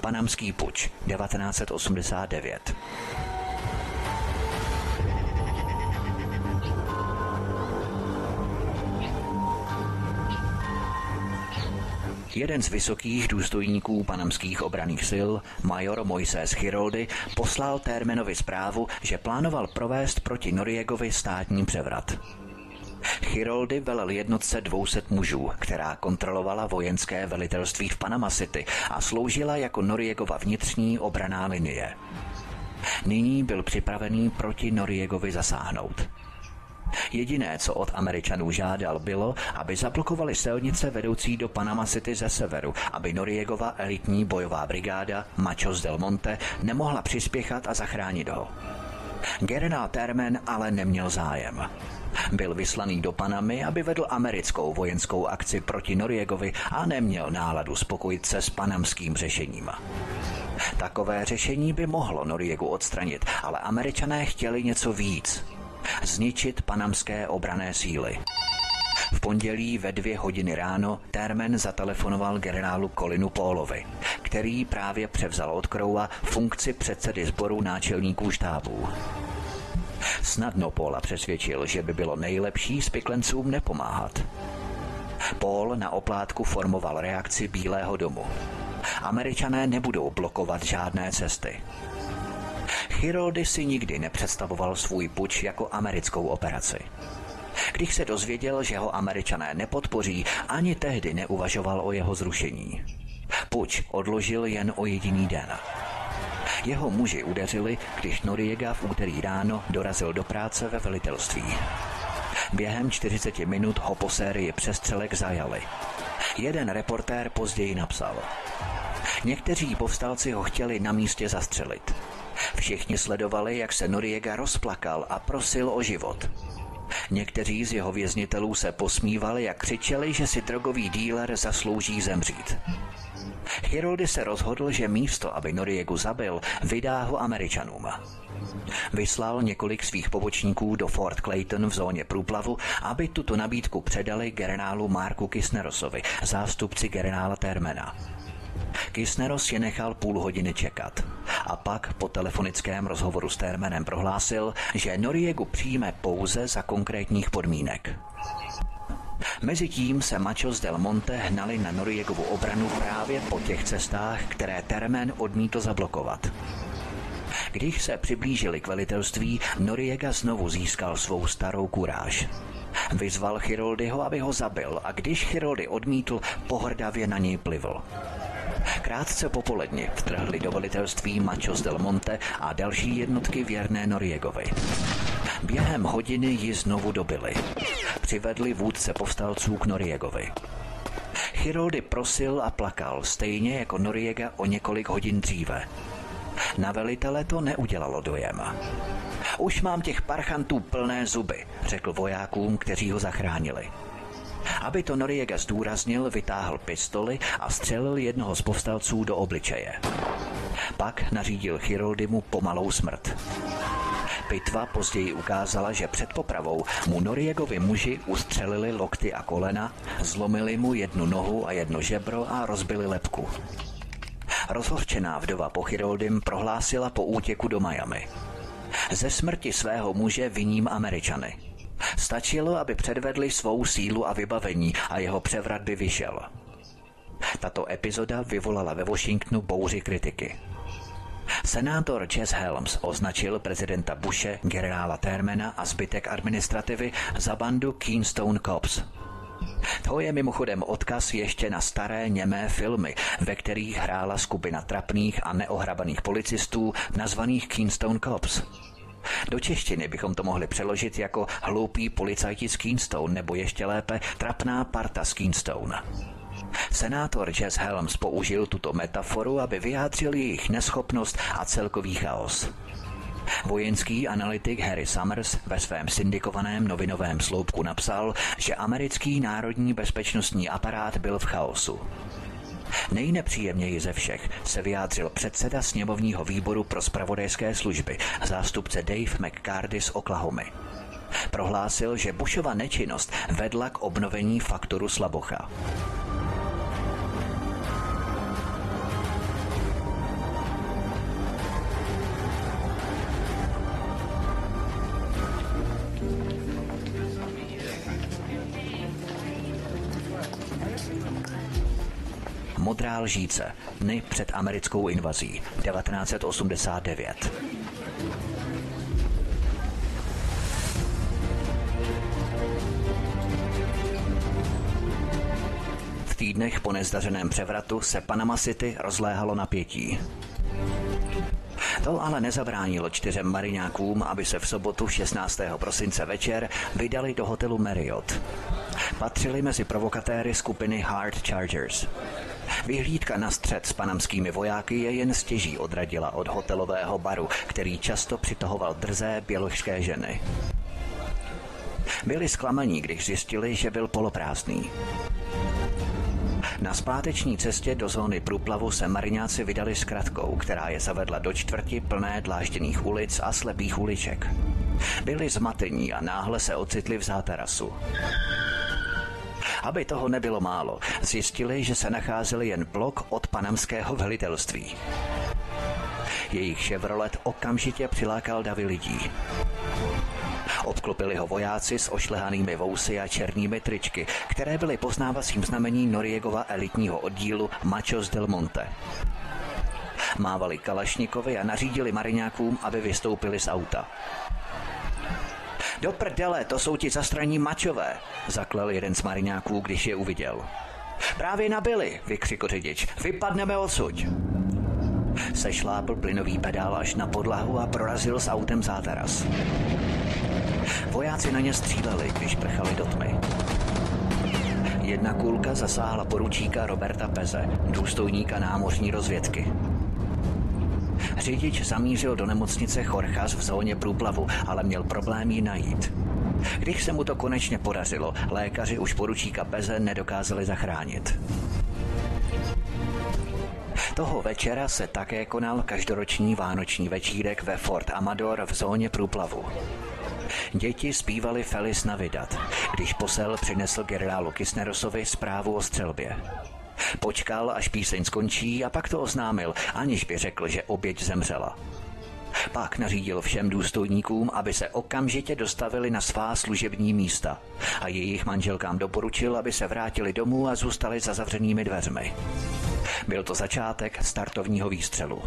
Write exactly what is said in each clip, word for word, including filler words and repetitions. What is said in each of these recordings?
Panamský puč devatenáct set osmdesát devět. Jeden z vysokých důstojníků panamských obranných sil, major Moisés Chiroldy, poslal Thurmanovi zprávu, že plánoval provést proti Noriegovi státní převrat. Chiroldy velel jednotce dvě stě mužů, která kontrolovala vojenské velitelství v Panama City a sloužila jako Noriegova vnitřní obranná linie. Nyní byl připravený proti Noriegovi zasáhnout. Jediné, co od Američanů žádal, bylo, aby zablokovali silnice vedoucí do Panama City ze severu, aby Noriegova elitní bojová brigáda Machos del Monte nemohla přispěchat a zachránit ho. Generál Thurman ale neměl zájem. Byl vyslaný do Panamy, aby vedl americkou vojenskou akci proti Noriegovi a neměl náladu spokojit se s panamským řešením. Takové řešení by mohlo Noriegu odstranit, ale Američané chtěli něco víc. Zničit panamské obranné síly. V pondělí ve dvě hodiny ráno Thurman zatelefonoval generálu Collinu Paulovi, který právě převzal od Crowa funkci předsedy sboru náčelníků štábů. Snadno Paula přesvědčil, že by bylo nejlepší spiklencům nepomáhat. Paul na oplátku formoval reakci Bílého domu. Američané nebudou blokovat žádné cesty. Chiroldy si nikdy nepředstavoval svůj puč jako americkou operaci. Když se dozvěděl, že ho Američané nepodpoří, ani tehdy neuvažoval o jeho zrušení. Puč odložil jen o jediný den. Jeho muži udeřili, když Noriega v úterý ráno dorazil do práce ve velitelství. Během čtyřicet minut ho po sérii přestřelek zajali. Jeden reportér později napsal: někteří povstalci ho chtěli na místě zastřelit. Všichni sledovali, jak se Noriega rozplakal a prosil o život. Někteří z jeho věznitelů se posmívali a křičeli, že si drogový díler zaslouží zemřít. Chiroldy se rozhodl, že místo, aby Noriegu zabil, vydá ho Američanům. Vyslal několik svých pobočníků do Fort Clayton v zóně průplavu, aby tuto nabídku předali generálu Marku Kisnerosovi, zástupci generála Thurmana. Kisneros je nechal půl hodiny čekat a pak po telefonickém rozhovoru s Thurmanem prohlásil, že Noriegu přijme pouze za konkrétních podmínek. Mezitím se Machos del Monte hnali na Noriegovu obranu právě po těch cestách, které Thurman odmítl zablokovat. Když se přiblížili k velitelství, Noriega znovu získal svou starou kuráž. Vyzval Chiroldyho, aby ho zabil, a když Chiroldy odmítl, pohrdavě na něj plivl. Krátce po poledni vtrhli do velitelství Machos del Monte a další jednotky věrné Noriegovi. Během hodiny ji znovu dobili. Přivedli vůdce povstalců k Noriegovi. Chiroldy prosil a plakal, stejně jako Noriega o několik hodin dříve. Na velitele to neudělalo dojem. Už mám těch parchantů plné zuby, řekl vojákům, kteří ho zachránili. Aby to Noriega zdůraznil, vytáhl pistoli a střelil jednoho z povstalců do obličeje. Pak nařídil Chiroldymu pomalou smrt. Pitva později ukázala, že před popravou mu Noriegovi muži ustřelili lokty a kolena, zlomili mu jednu nohu a jedno žebro a rozbili lebku. Rozhořčená vdova po Chiroldym prohlásila po útěku do Miami: ze smrti svého muže viním Američany. Stačilo, aby předvedli svou sílu a vybavení a jeho převrat by vyšel. Tato epizoda vyvolala ve Washingtonu bouři kritiky. Senátor Jesse Helms označil prezidenta Bushe, generála Thurmana a zbytek administrativy za bandu Keystone Cops. To je mimochodem odkaz ještě na staré němé filmy, ve kterých hrála skupina trapných a neohrabaných policistů nazvaných Keystone Cops. Do češtiny bychom to mohli přeložit jako hloupí policajti z Keystone, nebo ještě lépe trapná parta z Keystone. Senátor Jesse Helms použil tuto metaforu, aby vyjádřil jejich neschopnost a celkový chaos. Vojenský analytik Harry Summers ve svém syndikovaném novinovém sloupku napsal, že americký národní bezpečnostní aparát byl v chaosu. Nejnepříjemněji ze všech se vyjádřil předseda sněmovního výboru pro zpravodajské služby, zástupce Dave McCarthy z Oklahomy. Prohlásil, že Bushova nečinnost vedla k obnovení faktoru Slabocha. Modrá lžíce. Dny před americkou invazí. devatenáct set osmdesát devět. V týdnech po nezdařeném převratu se Panama City rozléhalo napětí. To ale nezabránilo čtyřem mariňákům, aby se v sobotu šestnáctého prosince večer vydali do hotelu Marriott. Patřili mezi provokatéry skupiny Hard Chargers. Vyhlídka na střet s panamskými vojáky je jen stěží odradila od hotelového baru, který často přitahoval drzé běložské ženy. Byli zklamaní, když zjistili, že byl poloprázdný. Na zpáteční cestě do zóny průplavu se mariňáci vydali s kratkou, která je zavedla do čtvrti plné dlážděných ulic a slepých uliček. Byli zmatení a náhle se ocitli v zátarasu. Aby toho nebylo málo, zjistili, že se nacházeli jen blok od panamského velitelství. Jejich Chevrolet okamžitě přilákal davy lidí. Obklopili ho vojáci s ošlehanými vousy a černými tričky, které byly poznávacím znamení Noriegova elitního oddílu Machos del Monte. Mávali kalašníkovi a nařídili mariňákům, aby vystoupili z auta. Do prdele, to jsou ti zastraní mačové, zaklel jeden z mariňáků, když je uviděl. Právě nabili, vykřikl řidič, vypadneme odsud. Sešlápl plynový pedál až na podlahu a prorazil s autem zátaras. Vojáci na ně stříleli, když prchali do tmy. Jedna kulka zasáhla poručíka Roberta Peze, důstojníka námořní rozvědky. Řidič zamířil do nemocnice Chorchas v zóně průplavu, ale měl problém ji najít. Když se mu to konečně podařilo, lékaři už poručíka Peze nedokázali zachránit. Toho večera se také konal každoroční vánoční večírek ve Fort Amador v zóně průplavu. Děti zpívali Feliz Navidad, když posel přinesl generálu Kisnerosovi zprávu o střelbě. Počkal, až píseň skončí a pak to oznámil, aniž by řekl, že oběť zemřela. Pak nařídil všem důstojníkům, aby se okamžitě dostavili na svá služební místa a jejich manželkám doporučil, aby se vrátili domů a zůstali za zavřenými dveřmi. Byl to začátek startovního výstřelu.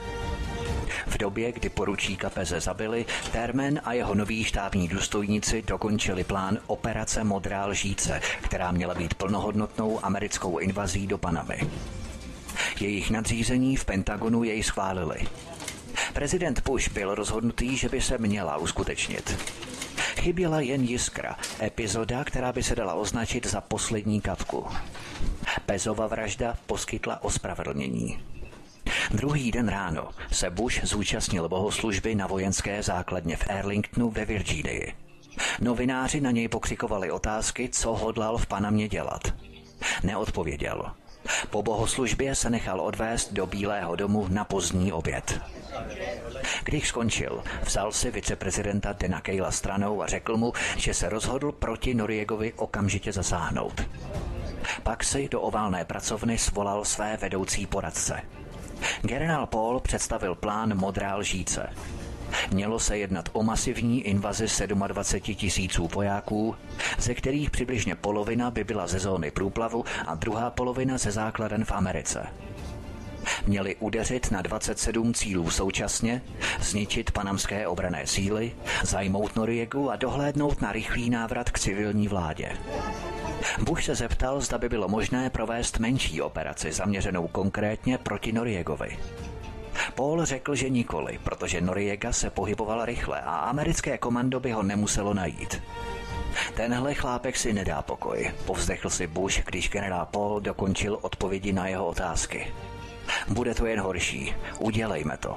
V době, kdy poručíka Peze zabili, Thurman a jeho noví štábní důstojníci dokončili plán operace Modrá lžíce, která měla být plnohodnotnou americkou invazí do Panamy. Jejich nadřízení v Pentagonu jej schválili. Prezident Bush byl rozhodnutý, že by se měla uskutečnit. Chyběla jen jiskra, epizoda, která by se dala označit za poslední kapku. Pezova vražda poskytla ospravedlnění. Druhý den ráno se Bush zúčastnil bohoslužby na vojenské základně v Arlingtonu ve Virginii. Novináři na něj pokřikovali otázky, co hodlal v Panamě dělat. Neodpověděl. Po bohoslužbě se nechal odvést do Bílého domu na pozdní oběd. Když skončil, vzal si viceprezidenta Dana Keila stranou a řekl mu, že se rozhodl proti Noriegovi okamžitě zasáhnout. Pak si do oválné pracovny svolal své vedoucí poradce. Generál Paul představil plán Modrá lžíce. Mělo se jednat o masivní invazi dvacet sedm tisíců vojáků, ze kterých přibližně polovina by byla ze zóny průplavu a druhá polovina ze základen v Americe. Měli udeřit na dvacet sedm cílů současně, zničit panamské obranné síly, zajmout Noriegu a dohlédnout na rychlý návrat k civilní vládě. Bush se zeptal, zda by bylo možné provést menší operaci zaměřenou konkrétně proti Noriegovi. Paul řekl, že nikoli, protože Noriega se pohyboval rychle a americké komando by ho nemuselo najít. Tenhle chlápek si nedá pokoj, povzdechl si Bush, když generál Paul dokončil odpovědi na jeho otázky. Bude to jen horší, udělejme to.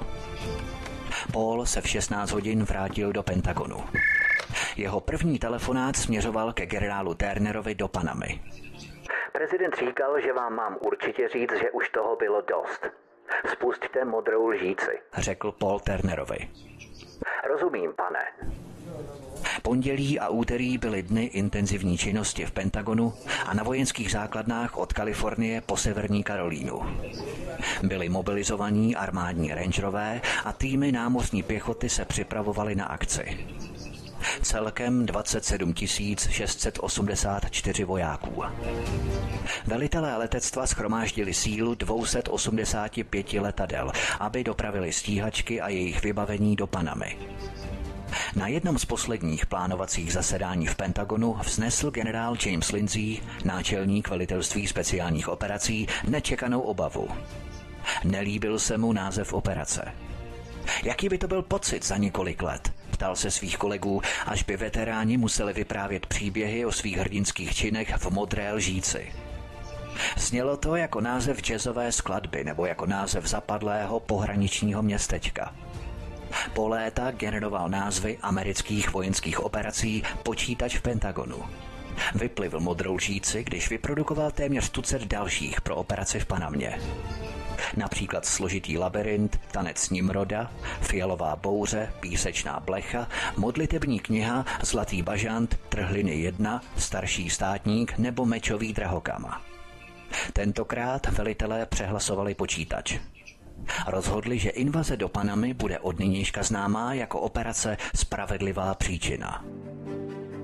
Paul se v šestnáct hodin vrátil do Pentagonu. Jeho první telefonát směřoval ke generálu Turnerovi do Panamy. Prezident říkal, že vám mám určitě říct, že už toho bylo dost. Spusťte Modrou lžíci, řekl Paul Turnerovi. Rozumím, pane. Pondělí a úterý byly dny intenzivní činnosti v Pentagonu a na vojenských základnách od Kalifornie po severní Karolínu. Byli mobilizovaní armádní rangerové a týmy námořní pěchoty se připravovaly na akci. celkem dvacet sedm tisíc šest set osmdesát čtyři vojáků. Velitelé letectva shromáždili sílu dvě stě osmdesát pět letadel, aby dopravili stíhačky a jejich vybavení do Panamy. Na jednom z posledních plánovacích zasedání v Pentagonu vznesl generál James Lindsay, náčelník velitelství speciálních operací, nečekanou obavu. Nelíbil se mu název operace. Jaký by to byl pocit za několik let? Ptal se svých kolegů, až by veteráni museli vyprávět příběhy o svých hrdinských činech v Modré lžíci. Znělo to jako název jazzové skladby nebo jako název zapadlého pohraničního městečka. Po léta generoval názvy amerických vojenských operací počítač v Pentagonu. Vyplivl Modrou lžíci, když vyprodukoval téměř tucet dalších pro operaci v Panamě. Například Složitý labyrint, Tanec Nimroda, Fialová bouře, Písečná blecha, Modlitební kniha, Zlatý bažant, Trhliny jedna, Starší státník nebo Mečový drahokam. Tentokrát velitelé přehlasovali počítač. Rozhodli, že invaze do Panamy bude od nynějška známá jako operace Spravedlivá příčina.